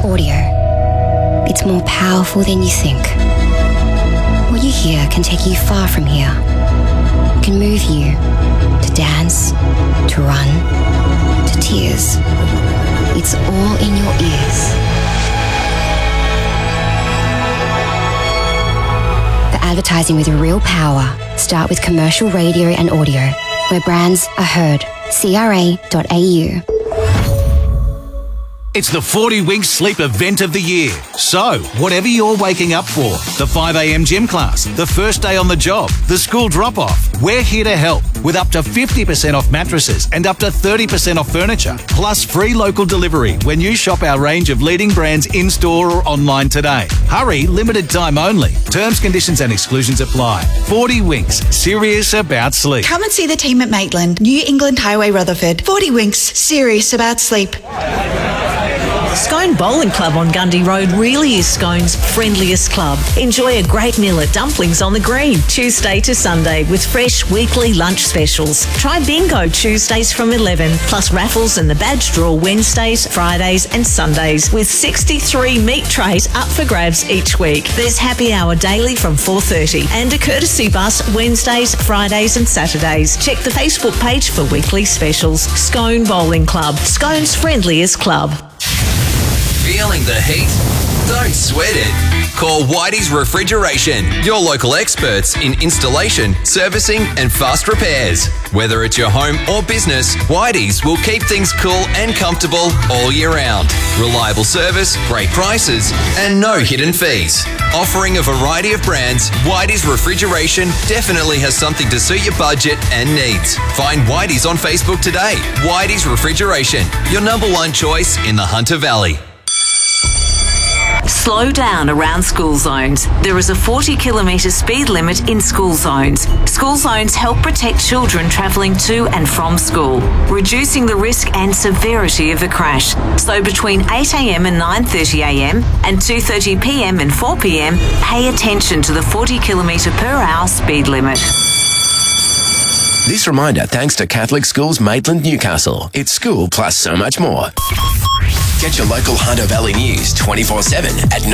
Audio. It's more powerful than you think. What you hear can take you far from here. It can move you to dance, to run, to tears. It's all in your ears. The advertising with real power. Start with commercial radio and audio, where brands are heard. CRA.au. It's the 40 Winks Sleep event of the year. So, whatever you're waking up for, the 5 a.m. gym class, the first day on the job, the school drop-off, we're here to help with up to 50% off mattresses and up to 30% off furniture, plus free local delivery when you shop our range of leading brands in-store or online today. Hurry, limited time only. Terms, conditions and exclusions apply. 40 Winks, serious about sleep. Come and see the team at Maitland, New England Highway, Rutherford. 40 Winks, serious about sleep. Scone Bowling Club on Gundy Road really is Scone's friendliest club. Enjoy a great meal at Dumplings on the Green, Tuesday to Sunday, with fresh weekly lunch specials. Try bingo Tuesdays from 11, plus raffles and the badge draw Wednesdays, Fridays and Sundays, with 63 meat trays up for grabs each week. There's happy hour daily from 4:30 and a courtesy bus Wednesdays, Fridays and Saturdays. Check the Facebook page for weekly specials. Scone Bowling Club, Scone's friendliest club. Feeling the heat? Don't sweat it. Call Whitey's Refrigeration, your local experts in installation, servicing and fast repairs. Whether it's your home or business, Whitey's will keep things cool and comfortable all year round. Reliable service, great prices and no hidden fees. Offering a variety of brands, Whitey's Refrigeration definitely has something to suit your budget and needs. Find Whitey's on Facebook today. Whitey's Refrigeration, your number one choice in the Hunter Valley. Slow down around school zones. There is a 40-kilometre speed limit in school zones. School zones help protect children travelling to and from school, reducing the risk and severity of a crash. So between 8 a.m. and 9:30 a.m. and 2:30 p.m. and 4 p.m, pay attention to the 40 per hour speed limit. This reminder thanks to Catholic Schools Maitland, Newcastle. It's school plus so much more. Get your local Hunter Valley news 24/7 at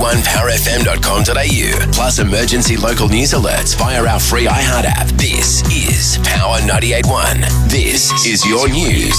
981powerfm.com.au. Plus emergency local news alerts via our free iHeart app. This is Power 98.1. This is your news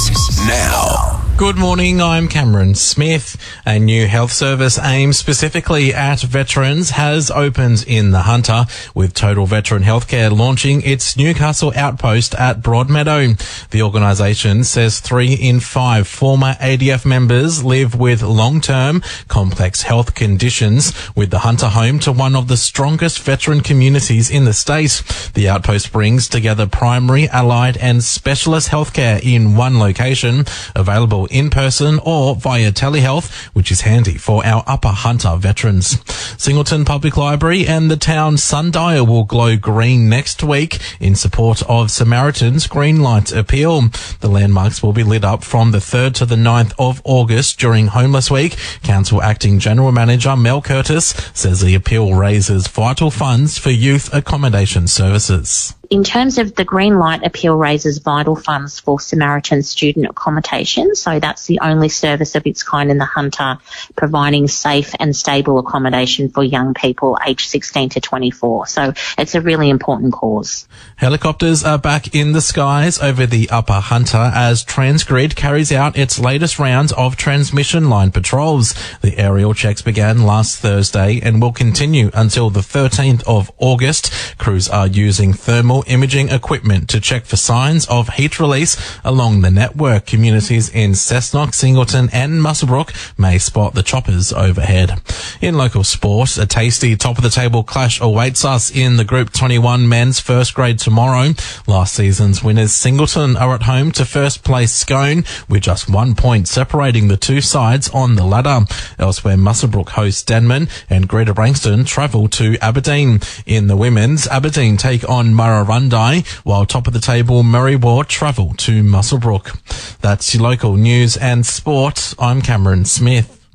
now. Good morning, I'm Cameron Smith. A new health service aimed specifically at veterans has opened in the Hunter, with Total Veteran Healthcare launching its Newcastle outpost at Broadmeadow. The organisation says 3 in 5 former ADF members live with long-term complex health conditions, with the Hunter home to one of the strongest veteran communities in the state. The outpost brings together primary, allied and specialist healthcare in one location, available in person or via telehealth, which is handy for our Upper Hunter veterans. Singleton Public Library and the town sundial will glow green next week in support of Samaritan's Green Light Appeal. The landmarks will be lit up from the 3rd to the 9th of August during Homeless Week. Council Acting General Manager Mel Curtis says the appeal raises vital funds for youth accommodation services. In terms of the Green Light Appeal raises vital funds for Samaritan student accommodation. So that's the only service of its kind in the Hunter, providing safe and stable accommodation for young people aged 16 to 24. So it's a really important cause. Helicopters are back in the skies over the Upper Hunter as Transgrid carries out its latest round of transmission line patrols. The aerial checks began last Thursday and will continue until the 13th of August. Crews are using thermal imaging equipment to check for signs of heat release along the network. Communities in Cessnock, Singleton and Muswellbrook may spot the choppers overhead. In local sport, a tasty top-of-the-table clash awaits us in the Group 21 men's first grade tomorrow. Last season's winners Singleton are at home to first place Scone, with just 1 point separating the two sides on the ladder. Elsewhere, Muswellbrook hosts Denman and Greater Branxton travel to Aberdeen. In the women's, Aberdeen take on Murrurundi, while top-of-the-table Murray-Ward travel to Muswellbrook. That's your local news and sport. I'm Cameron Smith.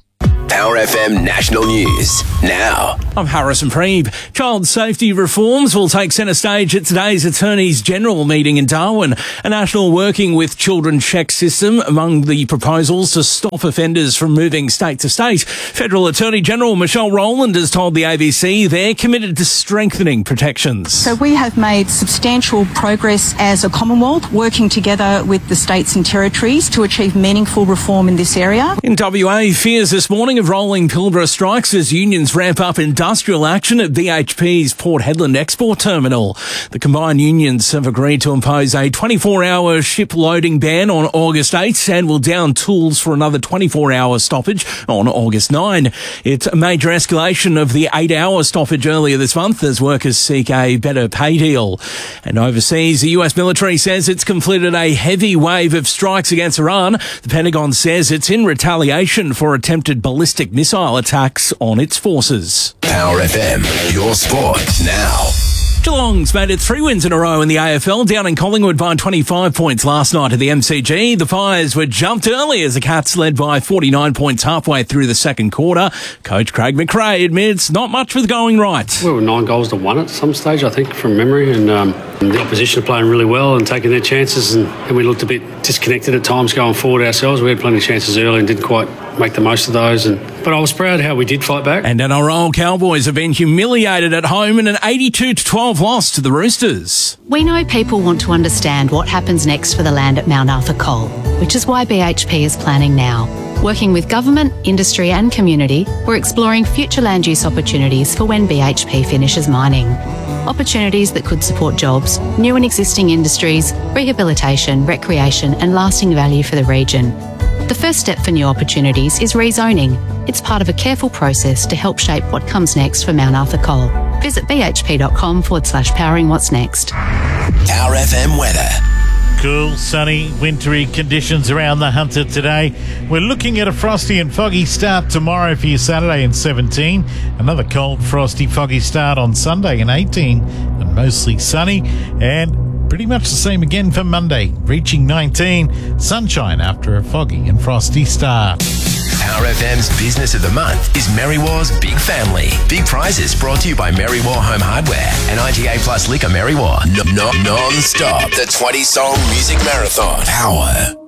Power FM National News now. I'm Harrison Preeb. Child safety reforms will take centre stage at today's Attorneys General meeting in Darwin. A national working with children check system among the proposals to stop offenders from moving state to state. Federal Attorney General Michelle Rowland has told the ABC they're committed to strengthening protections. So we have made substantial progress as a Commonwealth, working together with the states and territories to achieve meaningful reform in this area. In WA, fears this morning of rolling Pilbara strikes as unions ramp up industrial action at BHP's Port Hedland export terminal. The combined unions have agreed to impose a 24-hour ship loading ban on August 8 and will down tools for another 24-hour stoppage on August 9. It's a major escalation of the 8-hour stoppage earlier this month as workers seek a better pay deal. And overseas, the US military says it's completed a heavy wave of strikes against Iran. The Pentagon says it's in retaliation for attempted ballistic missile attacks on its forces. Power FM, your sport now. Geelong's made it 3 wins in a row in the AFL, down in Collingwood by 25 points last night at the MCG. The Fires were jumped early as the Cats led by 49 points halfway through the second quarter. Coach Craig McRae admits not much was going right. We were 9 goals to 1 at some stage, I think, from memory, and the opposition are playing really well and taking their chances, and we looked a bit disconnected at times going forward ourselves. We had plenty of chances early and didn't quite make the most of those, but I was proud how we did fight back. And NRL Cowboys have been humiliated at home in an 82-12 loss to the Roosters. We know people want to understand what happens next for the land at Mount Arthur Coal, which is why BHP is planning now. Working with government, industry and community, we're exploring future land use opportunities for when BHP finishes mining. Opportunities that could support jobs, new and existing industries, rehabilitation, recreation and lasting value for the region. The first step for new opportunities is rezoning. It's part of a careful process to help shape what comes next for Mount Arthur Coal. Visit bhp.com/powering what's next. Power FM weather. Cool, sunny, wintry conditions around the Hunter today. We're looking at a frosty and foggy start tomorrow for your Saturday in 17. Another cold, frosty, foggy start on Sunday in 18. And mostly sunny. And pretty much the same again for Monday, reaching 19. Sunshine after a foggy and frosty start. Power FM's Business of the Month is Merriwar's Big Family. Big prizes brought to you by Merriwar Home Hardware and IGA Plus Liquor Merriwar. Non-stop. The 20-song music marathon. Power.